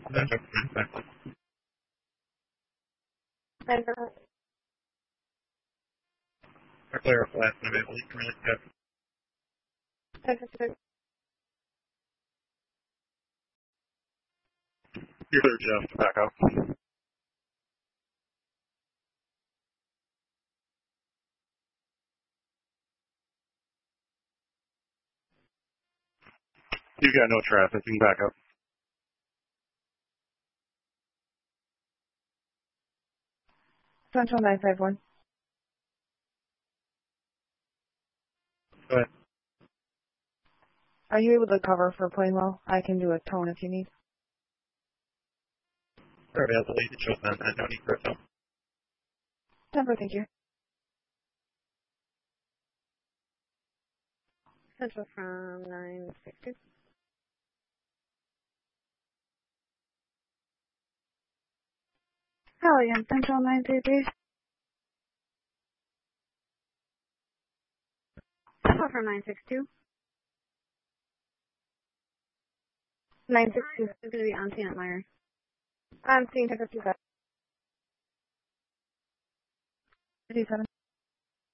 Central 951. Our player flat and available. You can really test. You're clear, Jeff, to back up. You've got no traffic. You can back up. Central 951. Go ahead. Are you able to cover for Plainwell? I can do a tone if you need. We're available. You can show them and no need for a tone. Never, thank you. Central from 962. Hallian, Central 933. Central from 962. 962. This is going to be on St. Meyer. I'm seeing 57. 57.